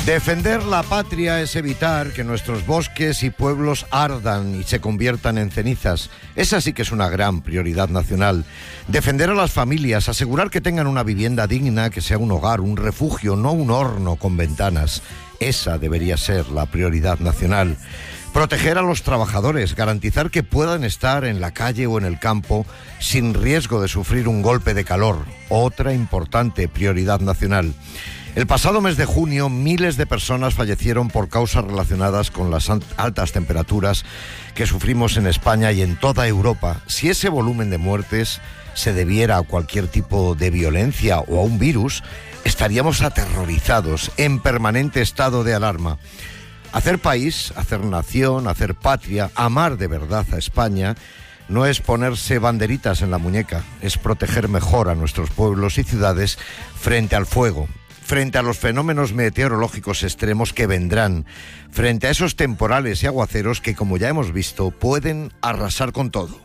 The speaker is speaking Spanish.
Defender la patria es evitar que nuestros bosques y pueblos ardan y se conviertan en cenizas. Esa sí que es una gran prioridad nacional. Defender a las familias, asegurar que tengan una vivienda digna, que sea un hogar, un refugio, no un horno con ventanas. Esa debería ser la prioridad nacional. Proteger a los trabajadores, garantizar que puedan estar en la calle o en el campo sin riesgo de sufrir un golpe de calor. Otra importante prioridad nacional. El pasado mes de junio, miles de personas fallecieron por causas relacionadas con las altas temperaturas que sufrimos en España y en toda Europa. Si ese volumen de muertes se debiera a cualquier tipo de violencia o a un virus, estaríamos aterrorizados, en permanente estado de alarma. Hacer país, hacer nación, hacer patria, amar de verdad a España, no es ponerse banderitas en la muñeca, es proteger mejor a nuestros pueblos y ciudades frente al fuego, frente a los fenómenos meteorológicos extremos que vendrán, frente a esos temporales y aguaceros que, como ya hemos visto, pueden arrasar con todo.